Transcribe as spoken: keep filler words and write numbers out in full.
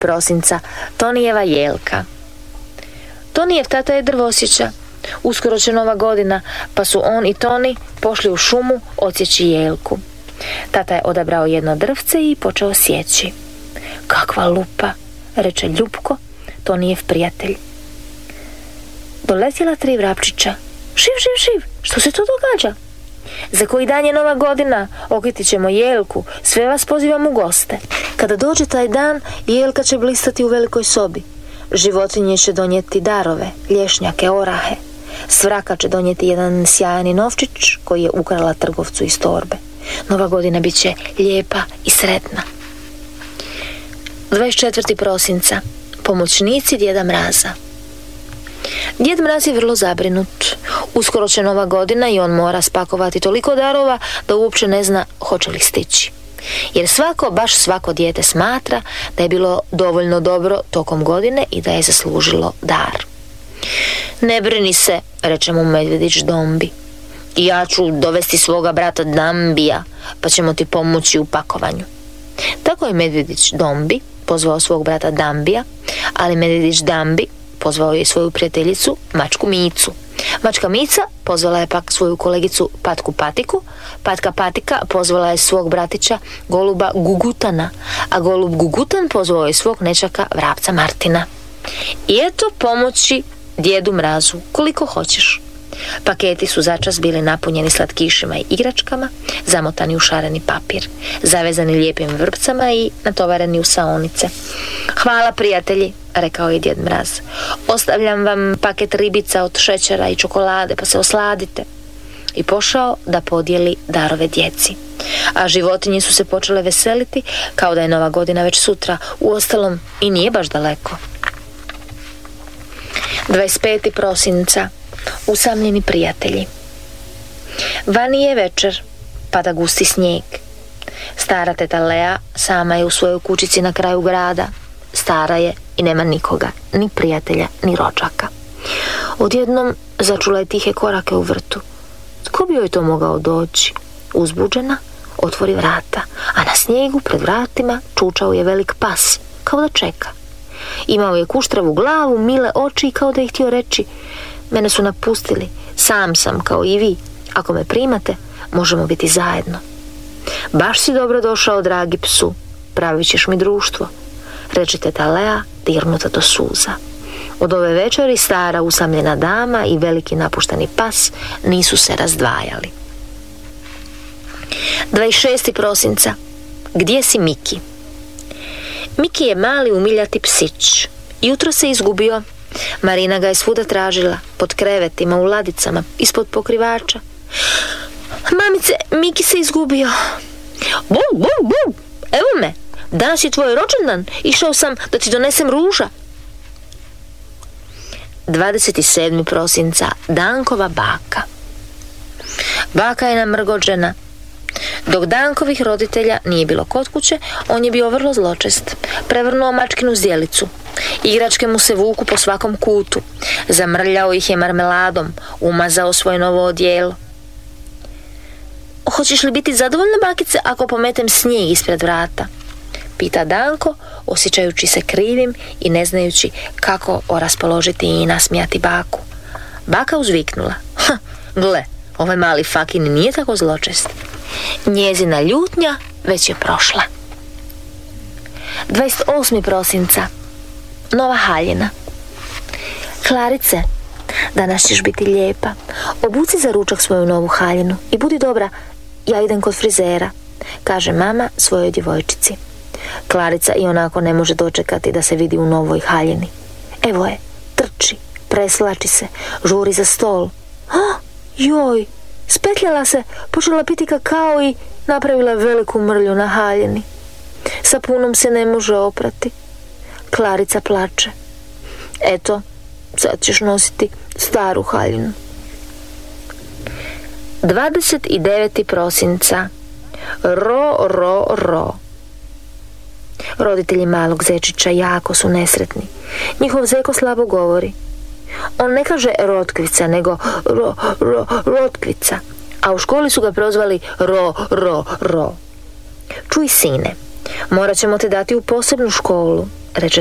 prosinca, Tonijeva jelka. Tonijev tata je drvosjeća. Uskoro će nova godina, pa su on i Toni pošli u šumu odsjeći jelku. Tata je odabrao jedno drvce i počeo sjeći. Kakva lupa, reče Ljupko, Tonijev prijatelj. Doletjela tri vrapčića. Živ, živ, živ, što se to događa? Za koji dan je nova godina, okriti ćemo jelku, sve vas pozivam u goste. Kada dođe taj dan, jelka će blistati u velikoj sobi. Životinje će donijeti darove, lješnjake, orahe. Svraka će donijeti jedan sjajni novčić koji je ukrala trgovcu iz torbe. Nova godina bit će lijepa i sretna. dvadeset četvrtog prosinca. Pomoćnici djeda Mraza. Djed Mraz je vrlo zabrinut. Uskoro će nova godina i on mora spakovati toliko darova da uopće ne zna hoće li stići. Jer svako, baš svako dijete smatra da je bilo dovoljno dobro tokom godine i da je zaslužilo dar. Ne brini se, reče mu Medvjedić Dombi. Ja ću dovesti svoga brata Dambija, pa ćemo ti pomoći u pakovanju. Tako je Medvjedić Dombi pozvao svog brata Dambija, ali Medvjedić Dambi pozvao je svoju prijateljicu Mačku Micu. Mačka Mica pozvala je pak svoju kolegicu Patku Patiku, Patka Patika pozvala je svog bratića Goluba Gugutana, a Golub Gugutan pozvao je svog nečaka Vrapca Martina. I eto pomoći djedu Mrazu koliko hoćeš. Paketi su začas bili napunjeni slatkišima i igračkama, zamotani u šareni papir, zavezani lijepim vrpcama i natovareni u saonice. Hvala prijatelji, rekao je djed Mraz. Ostavljam vam paket ribica od šećera i čokolade, pa se osladite. I pošao da podijeli darove djeci. A životinje su se počele veseliti kao da je nova godina već sutra, uostalom i nije baš daleko. dvadeset petog prosinca. Usamljeni prijatelji. Vani je večer, pada gusti snijeg. Stara teta Lea sama je u svojoj kućici na kraju grada. Stara je i nema nikoga, ni prijatelja, ni rođaka. Odjednom začula je tihe korake u vrtu. Tko bi joj to mogao doći? Uzbuđena, otvori vrata, a na snijegu pred vratima čučao je velik pas, kao da čeka. Imao je kuštravu glavu, mile oči i kao da je htio reći: mene su napustili, sam sam kao i vi. Ako me primate, možemo biti zajedno. Baš si dobro došao, dragi psu, pravit ćeš mi društvo, reče teta Lea, dirnuta do suza. Od ove večeri stara usamljena dama i veliki napušteni pas nisu se razdvajali. dvadeset šestog prosinca. Gdje si Miki? Miki je mali umiljati psić. Jutro se izgubio. Marina ga je svuda tražila, pod krevetima, u ladicama, ispod pokrivača. Mamice, Miki se izgubio. Bum, bum, bum, evo me, danas je tvoj rođendan, išao sam da ti donesem ruža. dvadeset sedmog prosinca. Dankova baka. Baka je namrgođena. Dok Dankovih roditelja nije bilo kod kuće, on je bio vrlo zločest. Prevrnuo mačkinu zdjelicu. Igračke mu se vuku po svakom kutu. Zamrljao ih je marmeladom, umazao svoje novo odijelo. Hoćeš li biti zadovoljna, bakice, ako pometem snijeg ispred vrata? Pita Danko, osjećajući se krivim i ne znajući kako oraspoložiti i nasmijati baku. Baka uzviknula: ha, gle, ovaj mali fakin nije tako zločest. Njezina ljutnja već je prošla. dvadeset osmog prosinca. Nova haljina. Klarice, danas ćeš biti lijepa. Obuci za ručak svoju novu haljinu i budi dobra, ja idem kod frizera, kaže mama svojoj djevojčici. Klarica i onako ne može dočekati da se vidi u novoj haljini. Evo je, trči, preslači se, žuri za stol. Oh, joj, spetljala se, počela piti kakao i napravila veliku mrlju na haljini. Sapunom se ne može oprati. Klarica plače. Eto, sad ćeš nositi staru haljinu. dvadeset devetog prosinca. Ro, ro, ro. Roditelji malog zečića jako su nesretni. Njihov zeko slabo govori. On ne kaže rotkvica, nego ro, ro, rotkvica. A u školi su ga prozvali ro, ro, ro. Čuj, sine, morat ćemo te dati u posebnu školu. reče